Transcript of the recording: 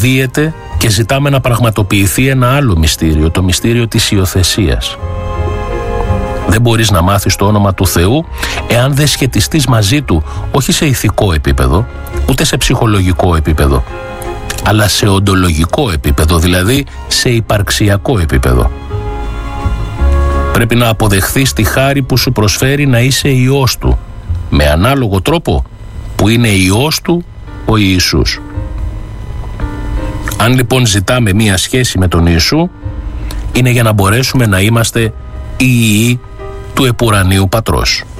αναδύεται και ζητάμε να πραγματοποιηθεί ένα άλλο μυστήριο, το μυστήριο της υιοθεσίας. Δεν μπορείς να μάθεις το όνομα του Θεού εάν δεν σχετιστείς μαζί του, όχι σε ηθικό επίπεδο, ούτε σε ψυχολογικό επίπεδο, αλλά σε οντολογικό επίπεδο, δηλαδή σε υπαρξιακό επίπεδο. Πρέπει να αποδεχθείς τη χάρη που σου προσφέρει να είσαι Υιός Του, με ανάλογο τρόπο που είναι Υιός Του ο Ιησούς. Αν λοιπόν ζητάμε μία σχέση με τον Ιησού, είναι για να μπορέσουμε να είμαστε οι Υιοί του επουρανίου Πατρός.